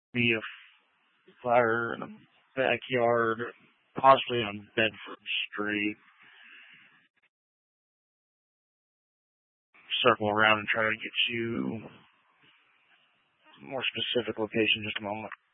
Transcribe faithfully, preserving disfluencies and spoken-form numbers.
Be a fire in a backyard, possibly on Bedford Street. Circle around and try to get you a more specific location in just a moment.